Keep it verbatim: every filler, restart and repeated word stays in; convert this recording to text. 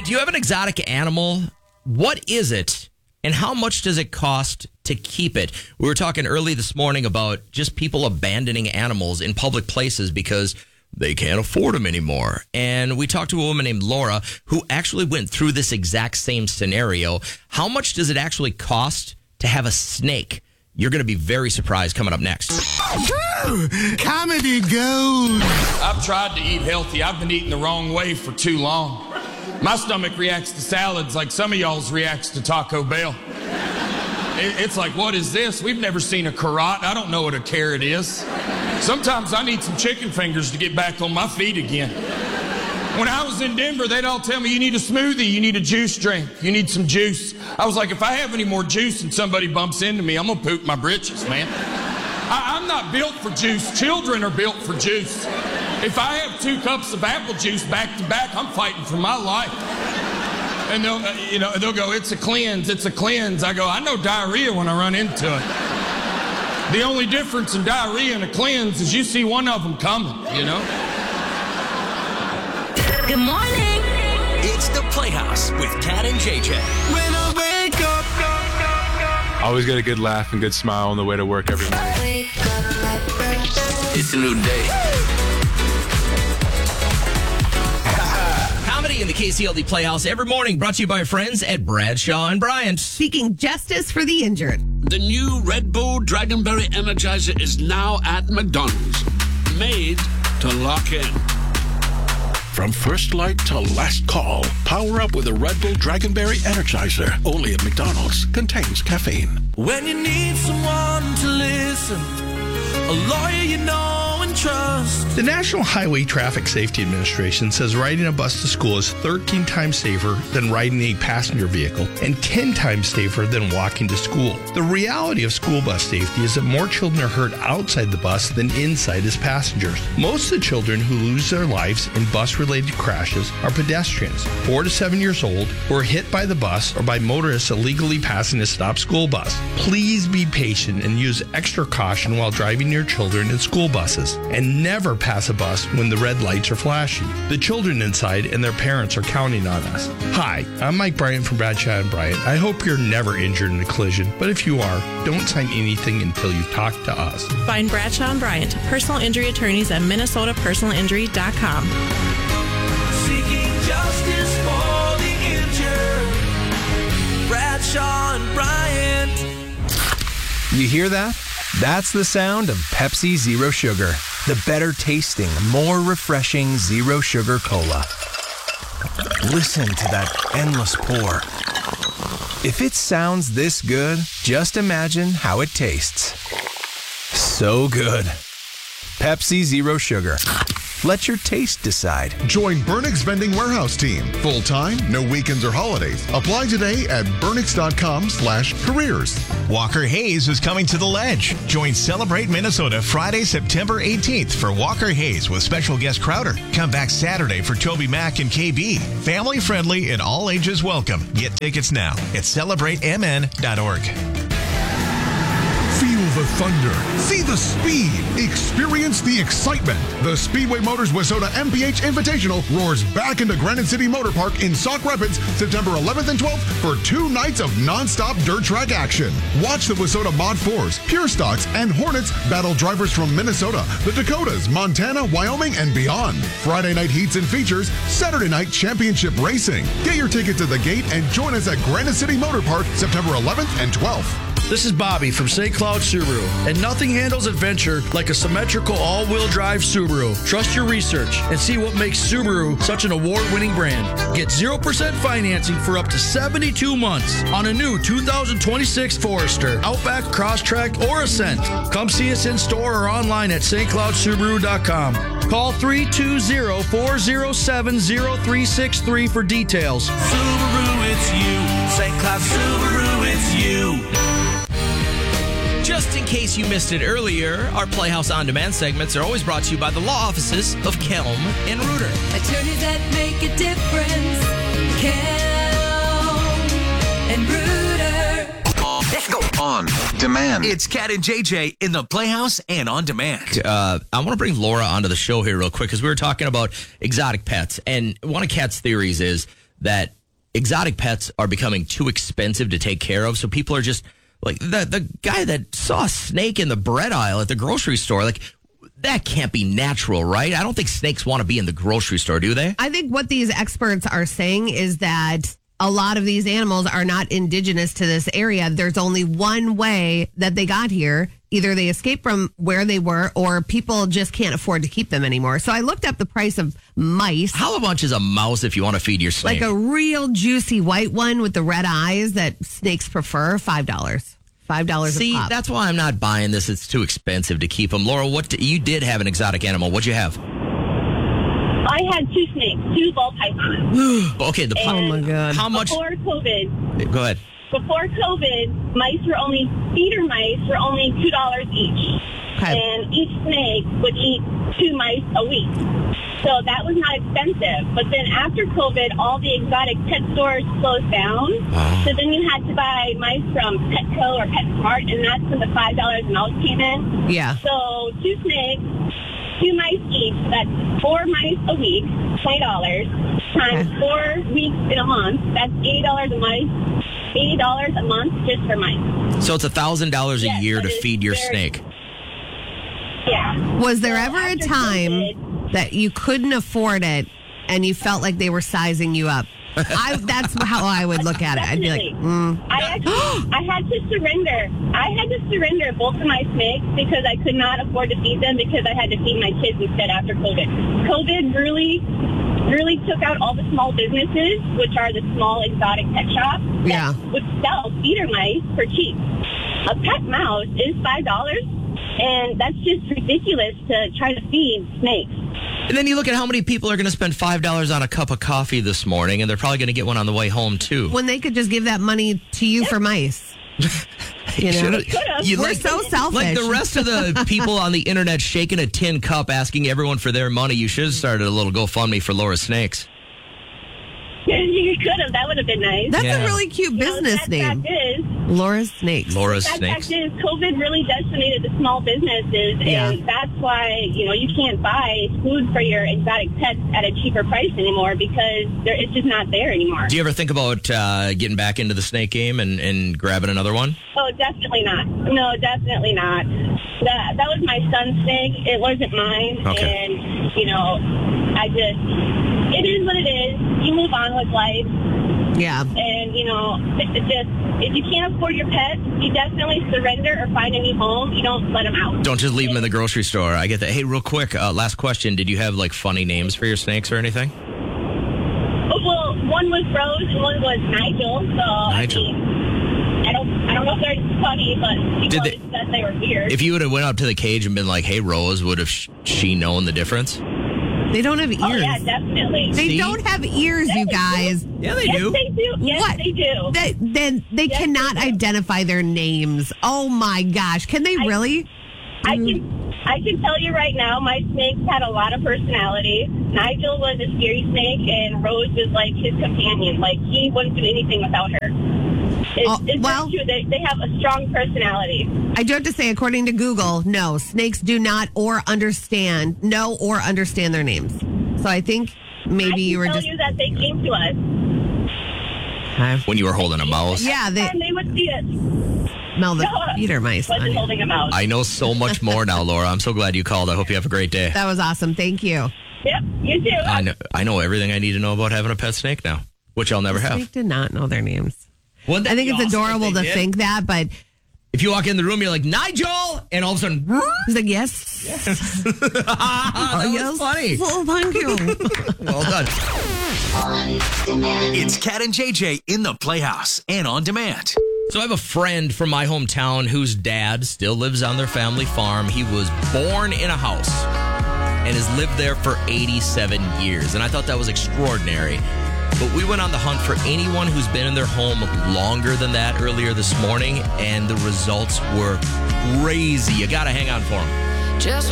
do you have an exotic animal? What is it, and how much does it cost to keep it? We were talking early this morning about just people abandoning animals in public places because they can't afford them anymore. And we talked to a woman named Laura who actually went through this exact same scenario. How much does it actually cost to have a snake? You're going to be very surprised coming up next. Comedy gold. I've tried to eat healthy. I've been eating the wrong way for too long. My stomach reacts to salads like some of y'all's reacts to Taco Bell. It's like, what is this? We've never seen a carrot. I don't know what a carrot is. Sometimes I need some chicken fingers to get back on my feet again. When I was in Denver, they'd all tell me, you need a smoothie, you need a juice drink, you need some juice. I was like, if I have any more juice and somebody bumps into me, I'm gonna poop my britches, man. I, I'm not built for juice. Children are built for juice. If I have two cups of apple juice back to back, I'm fighting for my life. And they'll, uh, you know, they'll go, it's a cleanse, it's a cleanse. I go, I know diarrhea when I run into it. The only difference in diarrhea and a cleanse is you see one of them coming, you know? Good morning. It's the Playhouse with Kat and J J. When I wake up. Always get a good laugh and good smile on the way to work every morning. It's a new day. Comedy in the K C L D Playhouse every morning, brought to you by our friends at Bradshaw and Bryant. Seeking justice for the injured. The new Red Bull Dragonberry Energizer is now at McDonald's. Made to lock in. From first light to last call, power up with a Red Bull Dragonberry Energizer. Only at McDonald's. Contains caffeine. When you need someone to listen, a lawyer you know and trust. The National Highway Traffic Safety Administration says riding a bus to school is thirteen times safer than riding a passenger vehicle and ten times safer than walking to school. The reality of school bus safety is that more children are hurt outside the bus than inside as passengers. Most of the children who lose their lives in bus-related crashes are pedestrians, four to seven years old, who are hit by the bus or by motorists illegally passing a stopped school bus. Please be patient and use extra caution while driving your children in school buses, and never pass a bus when the red lights are flashing. The children inside and their parents are counting on us. Hi, I'm Mike Bryant from Bradshaw and Bryant. I hope you're never injured in a collision, but if you are, don't sign anything until you talk to us. Find Bradshaw and Bryant, personal injury attorneys at minnesota personal injury dot com. Seeking justice for the injured. Bradshaw and Bryant. You hear that? That's the sound of Pepsi Zero Sugar, the better tasting, more refreshing zero sugar cola. Listen to that endless pour. If it sounds this good, just imagine how it tastes. So good. Pepsi Zero Sugar. Let your taste decide. Join Burnix Vending Warehouse Team. Full time, no weekends or holidays. Apply today at burnix.com slash careers. Walker Hayes is coming to the Ledge. Join Celebrate Minnesota Friday, September eighteenth for Walker Hayes with special guest Crowder. Come back Saturday for Toby Mac and K B. Family friendly and all ages welcome. Get tickets now at celebrate m n dot org. Feel the thunder. See the speed. Experience the excitement. The Speedway Motors Wissota M P H Invitational roars back into Granite City Motor Park in Sauk Rapids September eleventh and twelfth for two nights of non-stop dirt track action. Watch the Wissota Mod fours, Pure Stocks, and Hornets battle drivers from Minnesota, the Dakotas, Montana, Wyoming, and beyond. Friday night heats and features, Saturday night championship racing. Get your tickets at the gate and join us at Granite City Motor Park September eleventh and twelfth. This is Bobby from Saint Cloud Subaru, and nothing handles adventure like a symmetrical all-wheel drive Subaru. Trust your research and see what makes Subaru such an award-winning brand. Get zero percent financing for up to seventy-two months on a new two thousand twenty-six Forester, Outback, Crosstrek, or Ascent. Come see us in store or online at st cloud subaru dot com. Call three two zero, four zero seven, zero three six three for details. Subaru, it's you. Saint Cloud Subaru, it's you. Just in case you missed it earlier, our Playhouse On Demand segments are always brought to you by the law offices of Kelm and Reuter. Attorneys that make a difference. Kelm and Reuter. Let's go. On Demand. It's Kat and J J in the Playhouse and On Demand. Uh, I want to bring Laura onto the show here real quick because we were talking about exotic pets. And one of Kat's theories is that exotic pets are becoming too expensive to take care of. So people are just like the the guy that saw a snake in the bread aisle at the grocery store. Like, that can't be natural, right? I don't think snakes want to be in the grocery store, do they? I think what these experts are saying is that a lot of these animals are not indigenous to this area. There's only one way that they got here. Either they escaped from where they were or people just can't afford to keep them anymore. So I looked up the price of mice. How much is a mouse if you want to feed your snake? Like a real juicy white one with the red eyes that snakes prefer, five dollars. five dollars See, a pop. that's why I'm not buying this. It's too expensive to keep them. Laura, what do, you did have an exotic animal. What'd you have? I had two snakes, two ball pythons. Okay, the oh my God. How much? Before COVID, Go ahead. before COVID, mice were only, feeder mice were only two dollars each. Okay. And each snake would eat two mice a week. So that was not expensive. But then after COVID, all the exotic pet stores closed down. Wow. So then you had to buy mice from Petco or PetSmart, and that's when the five dollars a mouse came in. Yeah. So two snakes, two mice each. So that's four mice a week, twenty dollars, times Okay. four weeks in a month. That's eighty dollars a mice, eighty dollars a month just for mice. So it's one thousand dollars a Yes, year to that is feed your very- snake. Yeah. Was there So ever a after time COVID, that you couldn't afford it and you felt like they were sizing you up? I, that's how I would look at it. I'd be like, mm. I actually, I had to surrender. I had to surrender both of my snakes because I could not afford to feed them because I had to feed my kids instead after COVID. COVID really, really took out all the small businesses, which are the small exotic pet shops that Yeah. would sell feeder mice for cheap. A pet mouse is five dollars, and that's just ridiculous to try to feed snakes. And then you look at how many people are going to spend five dollars on a cup of coffee this morning, and they're probably going to get one on the way home, too. When they could just give that money to you for mice. You know? You We're like- so selfish. Like the rest of the people on the internet shaking a tin cup asking everyone for their money, you should have started a little GoFundMe for Laura Snakes. You could have. That would have been nice. That's Yeah. a really cute You know, business the name. fact is, Laura's Snakes. Laura's The Snakes. fact is, COVID really decimated the small businesses, Yeah. and that's why, you know, you can't buy food for your exotic pets at a cheaper price anymore because there, it's just not there anymore. Do you ever think about uh, getting back into the snake game and, and grabbing another one? Oh, definitely not. No, definitely not. That that was my son's snake. It wasn't mine, Okay. and, you know, I just, it is what it is. You move on with life. Yeah. And, you know, it, it just, if you can't afford your pet, you definitely surrender or find a new home. You don't let them out. Don't just leave them in the grocery store. I get that. Hey, real quick, uh, last question. Did you have, like, funny names for your snakes or anything? Oh, well, one was Rose and one was Nigel. So, Nigel. I mean, I don't, I don't know if they're funny, but people Did they- always said they were weird. If you would have went up to the cage and been like, hey, Rose, would have sh- she known the difference? They don't have ears. Oh, yeah, definitely. They See? don't have ears, you guys. Yeah, they yes, do. they do. Yes, What? they do. They, then they Yes, cannot they do. identify their names. Oh my gosh. Can they really? I can I can tell you right now, my snakes had a lot of personality. Nigel was a scary snake, and Rose was like his companion. Like, he wouldn't do anything without her. It's, Oh, it's well- true. They, they have a strong personality. I do have to say, according to Google, no, snakes do not or understand, know or understand their names. So I think maybe I can you were tell just. you that they came to us. When you were holding a mouse? Yeah, they and they would see it. smell the No, feeder mice. wasn't on you. holding a mouse. I know so much more now, Laura. I'm so glad you called. I hope you have a great day. That was awesome. Thank you. Yep, you too. I know, I know everything I need to know about having a pet snake now, which I'll never have. Snake did not know their names. Wouldn't that I think be it's awesome if adorable they to did? think that, but If you walk in the room, you're like, Nigel! And all of a sudden, he's like, yes. yes. that yes. was funny. Oh, thank you. Well done. It's Cat and J J in the Playhouse and on demand. So I have a friend from my hometown whose dad still lives on their family farm. He was born in a house and has lived there for eighty-seven years. And I thought that was extraordinary. But we went on the hunt for anyone who's been in their home longer than that earlier this morning, and the results were crazy. You got to hang on for them. Just